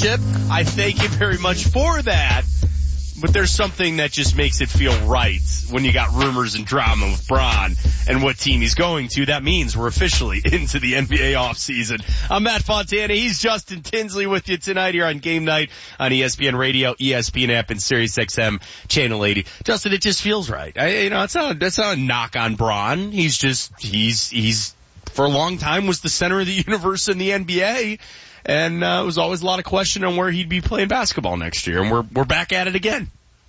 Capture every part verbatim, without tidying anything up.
championship. I thank you very much for that. But there's something that just makes it feel right when you got rumors and drama with Bron and what team he's going to. That means we're officially into the N B A offseason. I'm Matt Fontana. He's Justin Tinsley with you tonight here on Game Night on E S P N Radio, E S P N app, and Sirius X M Channel eighty. Justin, it just feels right. I, you know, it's not, that's not a knock on Bron. He's just, he's, he's, for a long time was the center of the universe in the N B A. And, uh, it was always a lot of question on where he'd be playing basketball next year. And we're, we're back at it again.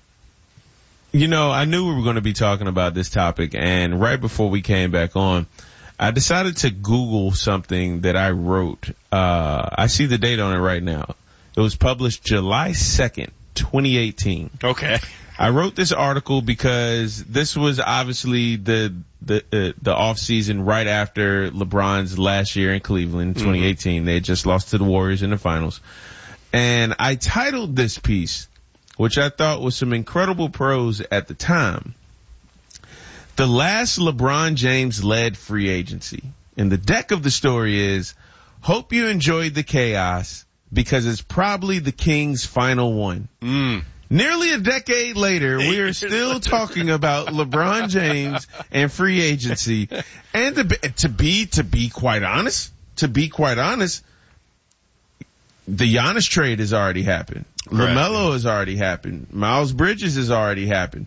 You know, I knew we were going to be talking about this topic, and right before we came back on, I decided to Google something that I wrote. Uh, I see the date on it right now. It was published July second, twenty eighteen. Okay. I wrote this article because this was obviously the the uh, the off season right after LeBron's last year in Cleveland, twenty eighteen. Mm-hmm. They had just lost to the Warriors in the finals. And I titled this piece, which I thought was some incredible prose at the time, "The Last LeBron James-Led Free Agency." And the deck of the story is, "Hope you enjoyed the chaos because it's probably the Kings' final one." Mm. Nearly a decade later, we are still talking about LeBron James and free agency. And to be, to be, to be quite honest, to be quite honest, the Giannis trade has already happened. Correct. LaMelo has already happened. Miles Bridges has already happened.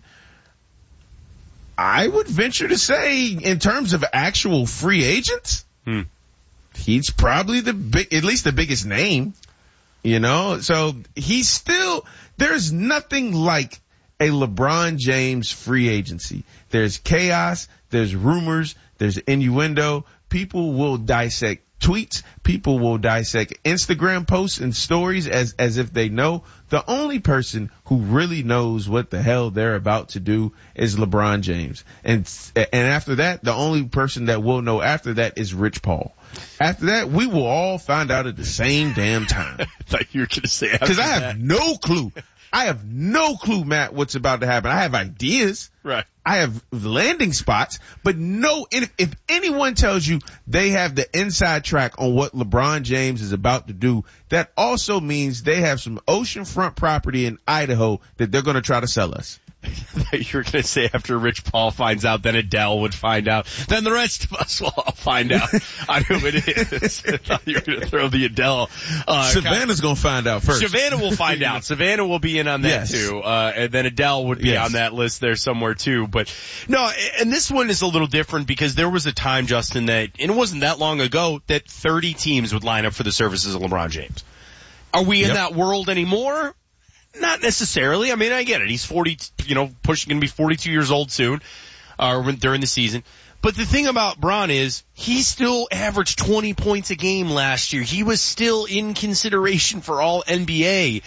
I would venture to say, in terms of actual free agents, hmm. he's probably the big, at least the biggest name. You know, so he's still, there's nothing like a LeBron James free agency. There's chaos, there's rumors, there's innuendo. People will dissect tweets. People will dissect Instagram posts and stories as, as if they know. The only person who really knows what the hell they're about to do is LeBron James. And, and after that, the only person that will know after that is Rich Paul. After that, we will all find out at the same damn time. I thought you were going to say after Because I have that. no clue. I have no clue, Matt, what's about to happen. I have ideas. Right. I have landing spots, but no, if, if anyone tells you they have the inside track on what LeBron James is about to do, that also means they have some oceanfront property in Idaho that they're going to try to sell us. You were going to say after Rich Paul finds out, then Adele would find out, then the rest of us will all find out on who it is. I thought you were going to throw the Adele. Uh, Savannah's going to find out first. Savannah will find out. Savannah will be in on that yes. too. Uh, and then Adele would be yes. on that list there somewhere too. But no, and this one is a little different because there was a time, Justin, that, and it wasn't that long ago, that thirty teams would line up for the services of LeBron James. Are we in yep. that world anymore? Not necessarily. I mean, I get it. He's forty, you know, pushing, going to be forty-two years old soon, uh, during the season. But the thing about Bron is he still averaged twenty points a game last year. He was still in consideration for all N B A.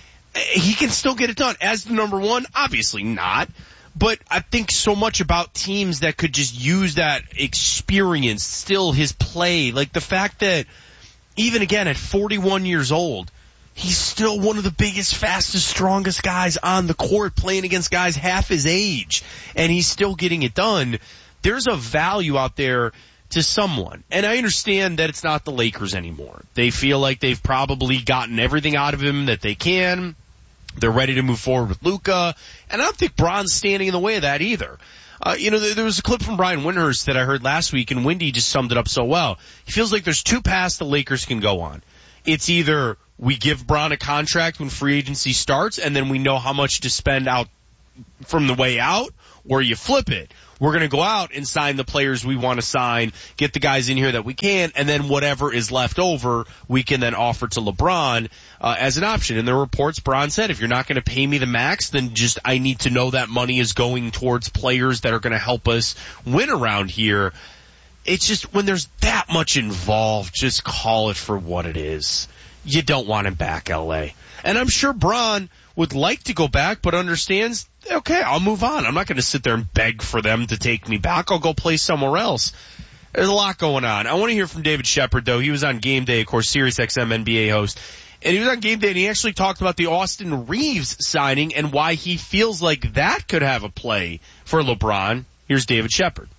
He can still get it done. As the number one, obviously not. But I think so much about teams that could just use that experience, still his play. Like the fact that even again at forty-one years old, he's still one of the biggest, fastest, strongest guys on the court playing against guys half his age. And he's still getting it done. There's a value out there to someone. And I understand that it's not the Lakers anymore. They feel like they've probably gotten everything out of him that they can. They're ready to move forward with Luka. And I don't think Bron's standing in the way of that either. Uh, you know, there, there was a clip from Brian Windhorst that I heard last week, and Windy just summed it up so well. He feels like there's two paths the Lakers can go on. It's either we give Bron a contract when free agency starts, and then we know how much to spend out from the way out, or you flip it. We're going to go out and sign the players we want to sign, get the guys in here that we can, and then whatever is left over, we can then offer to LeBron uh, as an option. In the reports, Bron said, if you're not going to pay me the max, then just I need to know that money is going towards players that are going to help us win around here. It's just when there's that much involved, just call it for what it is. You don't want him back, L A. And I'm sure Bron would like to go back, but understands, okay, I'll move on. I'm not going to sit there and beg for them to take me back. I'll go play somewhere else. There's a lot going on. I want to hear from David Shepard, though. He was on Game Day, of course, Sirius X M N B A host. And he was on Game Day, and he actually talked about the Austin Reeves signing and why he feels like that could have a play for LeBron. Here's David Shepard.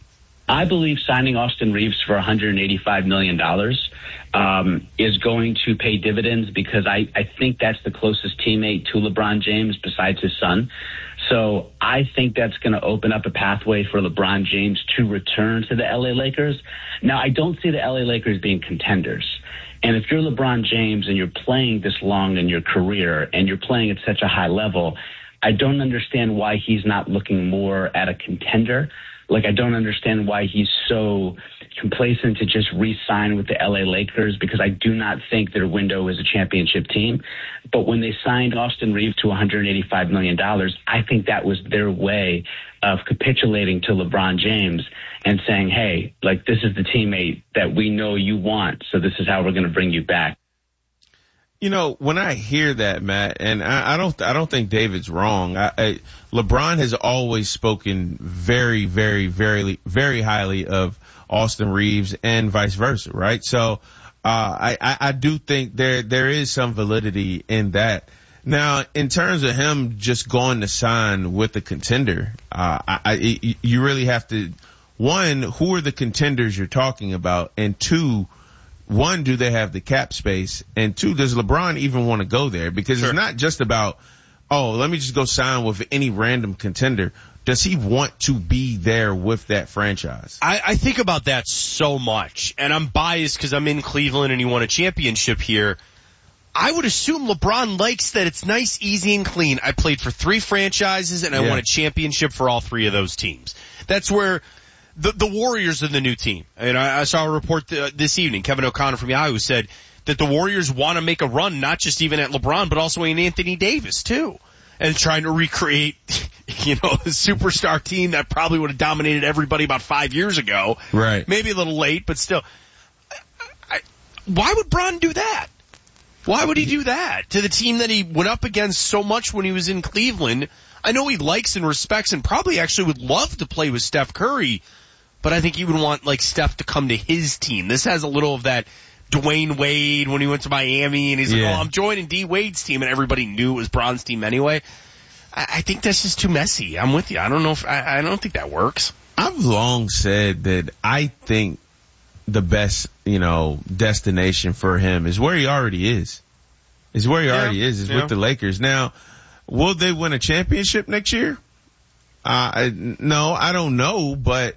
I believe signing Austin Reeves for one hundred eighty-five million dollars um, is going to pay dividends because I, I think that's the closest teammate to LeBron James besides his son. So I think that's going to open up a pathway for LeBron James to return to the L A Lakers. Now, I don't see the L A Lakers being contenders. And if you're LeBron James and you're playing this long in your career and you're playing at such a high level, I don't understand why he's not looking more at a contender. Like, I don't understand why he's so complacent to just re-sign with the L A Lakers, because I do not think their window is a championship team. But when they signed Austin Reeves to one hundred eighty-five million dollars, I think that was their way of capitulating to LeBron James and saying, hey, like, this is the teammate that we know you want, so this is how we're going to bring you back. You know, when I hear that, Matt, and I, I don't, I don't think David's wrong. I, I, LeBron has always spoken very, very, very, very highly of Austin Reeves and vice versa, right? So, uh, I, I, I do think there, there is some validity in that. Now, in terms of him just going to sign with a contender, uh, I, I, you really have to, one, who are the contenders you're talking about? And two, one, do they have the cap space? And two, does LeBron even want to go there? Because sure. It's not just about, oh, let me just go sign with any random contender. Does he want to be there with that franchise? I, I think about that so much, and I'm biased because I'm in Cleveland and he won a championship here. I would assume LeBron likes that it's nice, easy, and clean. I played for three franchises and I yeah. won a championship for all three of those teams. That's where The, the Warriors are the new team. And I, I saw a report th- this evening, Kevin O'Connor from Yahoo said that the Warriors want to make a run, not just even at LeBron, but also in Anthony Davis too. And trying to recreate, you know, a superstar team that probably would have dominated everybody about five years ago. Right. Maybe a little late, but still. I, I, why would Bron do that? Why would he do that to the team that he went up against so much when he was in Cleveland? I know he likes and respects and probably actually would love to play with Steph Curry, but I think he would want, like, Steph to come to his team. This has a little of that Dwayne Wade when he went to Miami, and he's yeah. like, oh, I'm joining D. Wade's team, and everybody knew it was Bron's team anyway. I, I think that's just too messy. I'm with you. I don't know if, I, I don't think that works. I've long said that I think the best, you know, destination for him is where he already is. Is where he yeah. already is, is yeah. with the Lakers. Now, will they win a championship next year? Uh, I, no, I don't know, but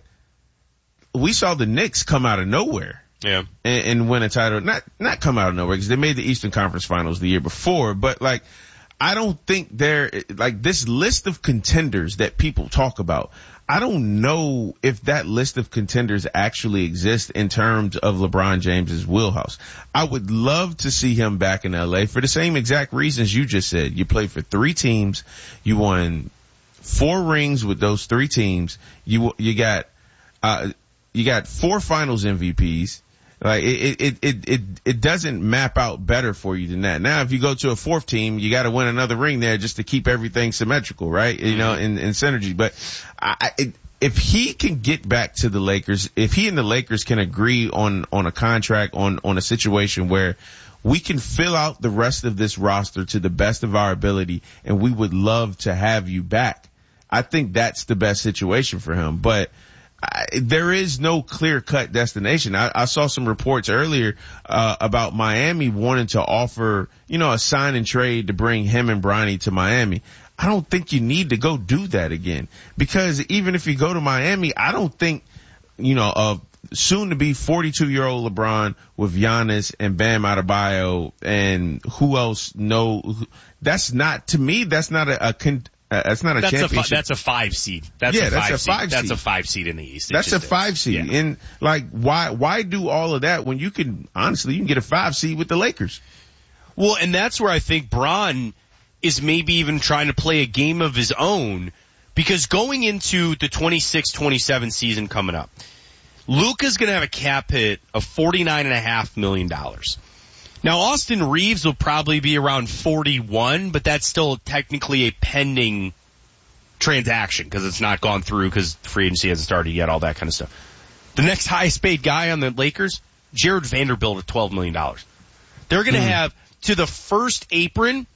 we saw the Knicks come out of nowhere. Yeah. And, and win a title. Not, not come out of nowhere because they made the Eastern Conference Finals the year before, but like, I don't think they're, like, this list of contenders that people talk about, I don't know if that list of contenders actually exists in terms of LeBron James's wheelhouse. I would love to see him back in L A for the same exact reasons you just said. You played for three teams. You won four rings with those three teams. You, you got, uh, you got four finals M V Ps. Like, it, it, it, it, it doesn't map out better for you than that. Now, if you go to a fourth team, you got to win another ring there just to keep everything symmetrical, right? You know, in, in synergy. But I, it, if he can get back to the Lakers, if he and the Lakers can agree on, on a contract, on, on a situation where we can fill out the rest of this roster to the best of our ability and we would love to have you back, I think that's the best situation for him. But I, there is no clear-cut destination. I, I saw some reports earlier uh, about Miami wanting to offer, you know, a sign and trade to bring him and Bronny to Miami. I don't think you need to go do that again, because even if you go to Miami, I don't think, you know, a soon-to-be forty-two-year-old LeBron with Giannis and Bam Adebayo and who else know. That's not, to me, that's not a, a con- Uh, that's not a that's championship. A, that's a five seed. That's yeah, a five that's a seed. five That's seed. a five seed in the East. It that's a five is. seed. Yeah. And like, why, why do all of that when you can, honestly, you can get a five seed with the Lakers? Well, and that's where I think Bron is maybe even trying to play a game of his own, because going into the twenty-six twenty-seven season coming up, Luka's going to have a cap hit of forty-nine and a half million dollars. Now, Austin Reeves will probably be around forty-one, but that's still technically a pending transaction because it's not gone through because free agency hasn't started yet, all that kind of stuff. The next highest paid guy on the Lakers, Jared Vanderbilt at twelve million dollars. They're going to mm. have, to the first apron,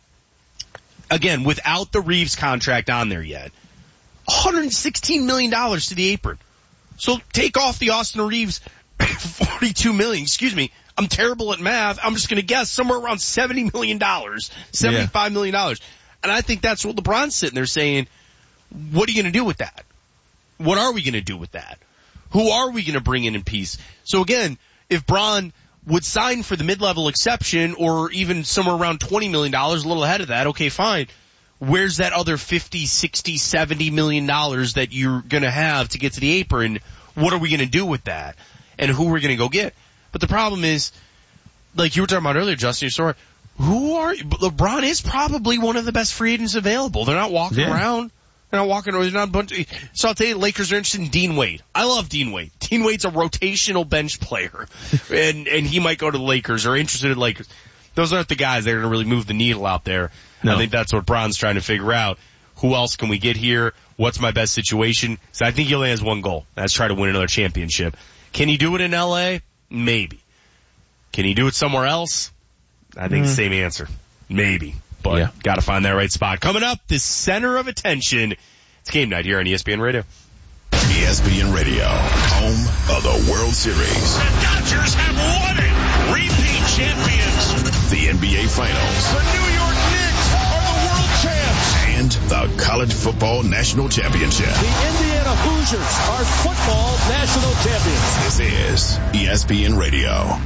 again, without the Reeves contract on there yet, one hundred sixteen million dollars to the apron. So take off the Austin Reeves forty-two million dollars. Excuse me. I'm terrible at math. I'm just going to guess somewhere around seventy million dollars, seventy-five million dollars. And I think that's what LeBron's sitting there saying, what are you going to do with that? What are we going to do with that? Who are we going to bring in in peace? So again, if Bron would sign for the mid-level exception or even somewhere around twenty million dollars, a little ahead of that, okay, fine. Where's that other fifty, sixty, seventy million dollars that you're going to have to get to the apron? What are we going to do with that? And who are we going to go get? But the problem is, like you were talking about earlier, Justin, your story, who are, LeBron is probably one of the best free agents available. They're not walking yeah. around. They're not walking around. There's not a bunch of, so I'll tell you, Lakers are interested in Dean Wade. I love Dean Wade. Dean Wade's a rotational bench player. and, and he might go to the Lakers or interested in Lakers. Those aren't the guys that are going to really move the needle out there. No. I think that's what Bron's trying to figure out. Who else can we get here? What's my best situation? So I think he only has one goal. That's try to win another championship. Can he do it in L A? Maybe. Can he do it somewhere else? I think mm. the same answer. Maybe. But yeah. Gotta find that right spot. Coming up, the center of attention. It's game night here on E S P N Radio. E S P N Radio, home of the World Series. The Dodgers have won it! Repeat champions! The N B A Finals. The New York Knicks are the world champs! And the College Football National Championship. The Indiana Hoosiers are football national champions. This is E S P N Radio.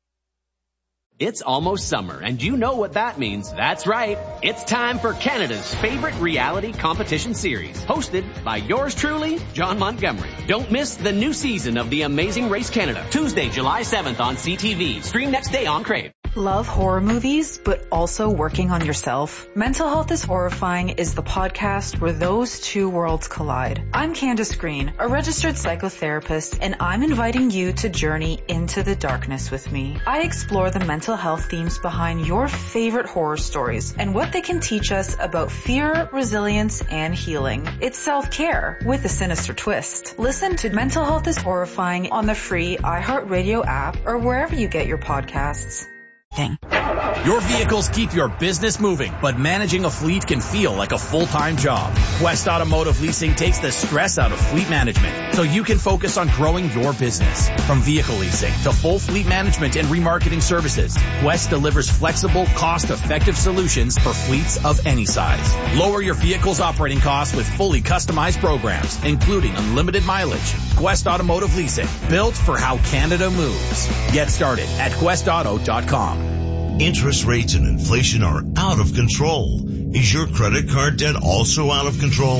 It's almost summer, and you know what that means. That's right. It's time for Canada's favorite reality competition series, hosted by yours truly, John Montgomery. Don't miss the new season of The Amazing Race Canada, Tuesday, July seventh on C T V. Stream next day on Crave. Love horror movies, but also working on yourself? Mental Health is Horrifying is the podcast where those two worlds collide. I'm Candace Green, a registered psychotherapist, and I'm inviting you to journey into the darkness with me. I explore the mental health themes behind your favorite horror stories and what they can teach us about fear, resilience, and healing. It's self-care with a sinister twist. Listen to Mental Health is Horrifying on the free iHeartRadio app or wherever you get your podcasts. Thing. Your vehicles keep your business moving, but managing a fleet can feel like a full-time job. Quest Automotive Leasing takes the stress out of fleet management so you can focus on growing your business. From vehicle leasing to full fleet management and remarketing services, Quest delivers flexible, cost-effective solutions for fleets of any size. Lower your vehicle's operating costs with fully customized programs, including unlimited mileage. Quest Automotive Leasing, built for how Canada moves. Get started at quest auto dot com. Interest rates and inflation are out of control. Is your credit card debt also out of control?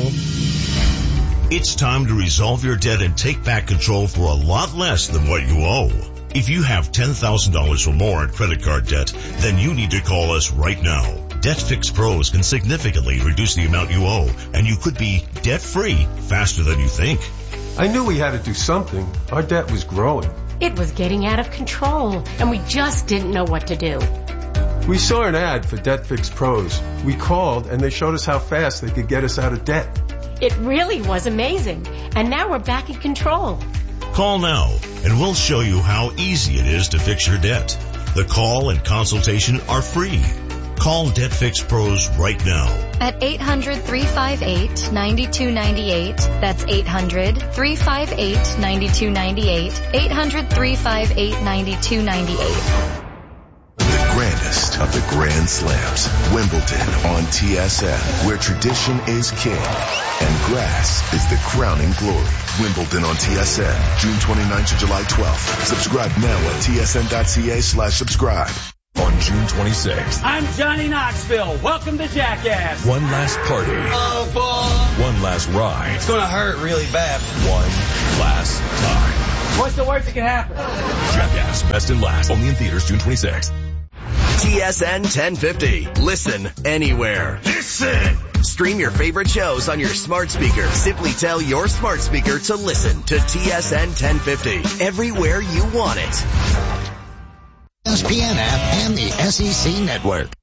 It's time to resolve your debt and take back control for a lot less than what you owe. If you have ten thousand dollars or more in credit card debt, then you need to call us right now. Debt Fix Pros can significantly reduce the amount you owe, and you could be debt-free faster than you think. I knew we had to do something. Our debt was growing. It was getting out of control, and we just didn't know what to do. We saw an ad for Debt Fix Pros. We called, and they showed us how fast they could get us out of debt. It really was amazing, and now we're back in control. Call now, and we'll show you how easy it is to fix your debt. The call and consultation are free. Call Debt Fix Pros right now. At eight hundred, three five eight, nine two nine eight. That's eight hundred, three five eight, nine two nine eight. eight hundred, three five eight, nine two nine eight. The grandest of the Grand Slams. Wimbledon on T S N, where tradition is king and grass is the crowning glory. Wimbledon on T S N, June twenty-ninth to July twelfth. Subscribe now at tsn.ca slash subscribe. On June twenty-sixth. I'm Johnny Knoxville. Welcome to Jackass. One last party. Oh, boy. One last ride. It's going to hurt really bad. One last time. What's the worst that can happen? Jackass, best and last. Only in theaters June twenty-sixth. T S N ten fifty. Listen anywhere. Listen. Stream your favorite shows on your smart speaker. Simply tell your smart speaker to listen to T S N ten fifty. Everywhere you want it. E S P N app and the S E C network.